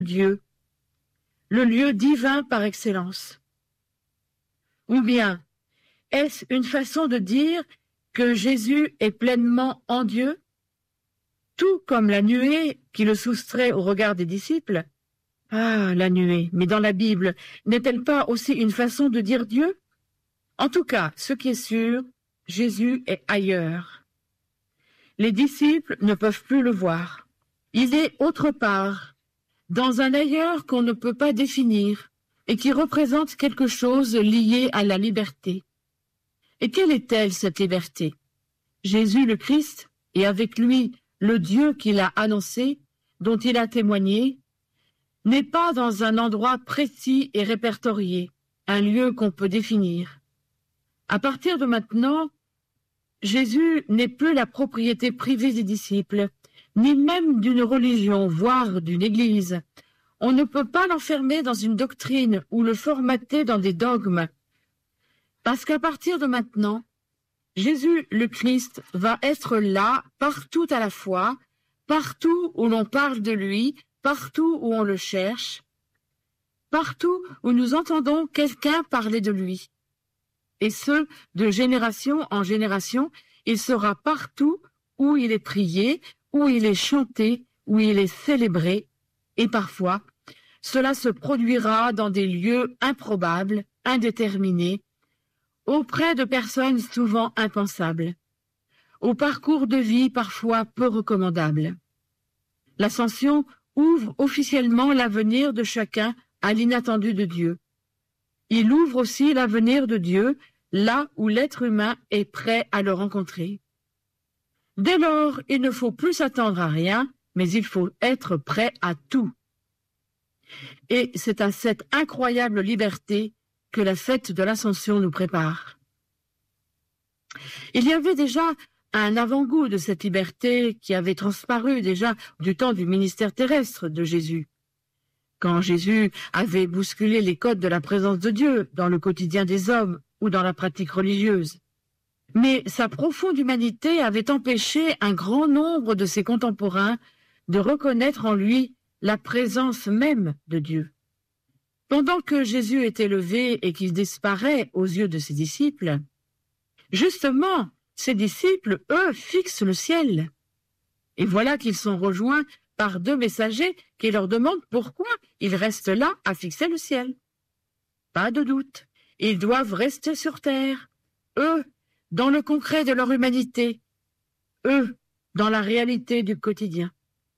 Dieu, le lieu divin par excellence? Ou bien, est-ce une façon de dire que Jésus est pleinement en Dieu, tout comme la nuée qui le soustrait au regard des disciples? Ah, la nuée, mais dans la Bible, n'est-elle pas aussi une façon de dire Dieu? En tout cas, ce qui est sûr, Jésus est ailleurs. Les disciples ne peuvent plus le voir. Il est autre part, dans un ailleurs qu'on ne peut pas définir et qui représente quelque chose lié à la liberté. Et quelle est-elle, cette liberté? Jésus le Christ, et avec lui le Dieu qu'il a annoncé, dont il a témoigné, n'est pas dans un endroit précis et répertorié, un lieu qu'on peut définir. À partir de maintenant, Jésus n'est plus la propriété privée des disciples, ni même d'une religion, voire d'une église. On ne peut pas l'enfermer dans une doctrine ou le formater dans des dogmes. Parce qu'à partir de maintenant, Jésus le Christ va être là, partout à la fois, partout où l'on parle de lui, partout où on le cherche, partout où nous entendons quelqu'un parler de lui. Et ce, de génération en génération, il sera partout où il est prié, où il est chanté, où il est célébré, et parfois, cela se produira dans des lieux improbables, indéterminés, auprès de personnes souvent impensables, au parcours de vie parfois peu recommandable. L'Ascension ouvre officiellement l'avenir de chacun à l'inattendu de Dieu. Il ouvre aussi l'avenir de Dieu là où l'être humain est prêt à le rencontrer. Dès lors, il ne faut plus s'attendre à rien, mais il faut être prêt à tout. Et c'est à cette incroyable liberté que la fête de l'Ascension nous prépare. Il y avait déjà un avant-goût de cette liberté qui avait transparu déjà du temps du ministère terrestre de Jésus. Quand Jésus avait bousculé les codes de la présence de Dieu dans le quotidien des hommes ou dans la pratique religieuse. Mais sa profonde humanité avait empêché un grand nombre de ses contemporains de reconnaître en lui la présence même de Dieu. Pendant que Jésus est élevé et qu'il disparaît aux yeux de ses disciples, justement, ses disciples, eux, fixent le ciel. Et voilà qu'ils sont rejoints par deux messagers qui leur demandent pourquoi ils restent là à fixer le ciel. Pas de doute, ils doivent rester sur terre, eux, dans le concret de leur humanité, eux, dans la réalité du quotidien.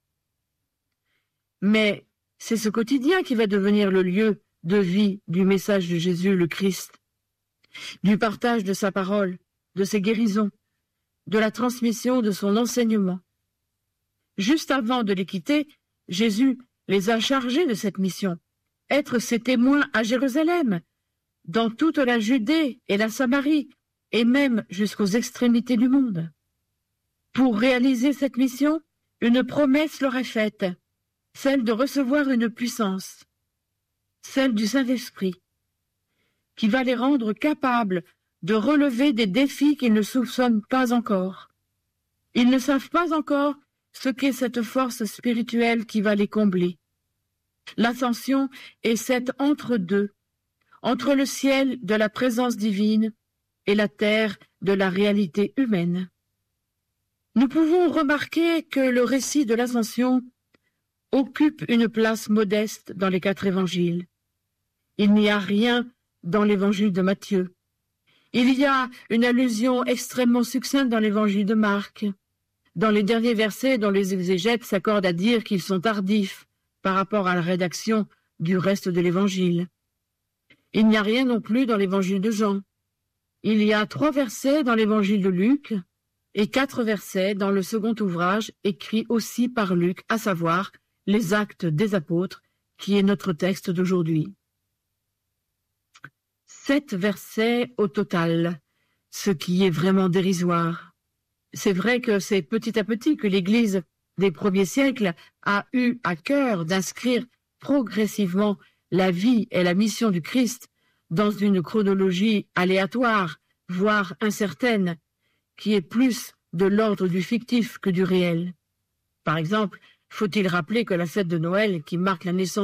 Mais c'est ce quotidien qui va devenir le lieu de vie du message de Jésus le Christ, du partage de sa parole, de ses guérisons, de la transmission de son enseignement. Juste avant de les quitter, Jésus les a chargés de cette mission, être ses témoins à Jérusalem, dans toute la Judée et la Samarie, et même jusqu'aux extrémités du monde. Pour réaliser cette mission, une promesse leur est faite, celle de recevoir une puissance, celle du Saint-Esprit, qui va les rendre capables de relever des défis qu'ils ne soupçonnent pas encore. Ils ne savent pas encore ce qu'est cette force spirituelle qui va les combler. L'ascension est cet entre-deux, entre le ciel de la présence divine et la terre de la réalité humaine. Nous pouvons remarquer que le récit de l'ascension occupe une place modeste dans les 4 évangiles. Il n'y a rien dans l'évangile de Matthieu. Il y a une allusion extrêmement succincte dans l'évangile de Marc, dans les derniers versets dont les exégètes s'accordent à dire qu'ils sont tardifs par rapport à la rédaction du reste de l'évangile. Il n'y a rien non plus dans l'évangile de Jean. Il y a 3 versets dans l'évangile de Luc et 4 versets dans le second ouvrage écrit aussi par Luc, à savoir les Actes des Apôtres, qui est notre texte d'aujourd'hui. 7 versets au total, ce qui est vraiment dérisoire. C'est vrai que c'est petit à petit que l'Église des premiers siècles a eu à cœur d'inscrire progressivement la vie et la mission du Christ dans une chronologie aléatoire, voire incertaine, qui est plus de l'ordre du fictif que du réel. Par exemple, Faut-il rappeler que la fête de Noël, qui marque la naissance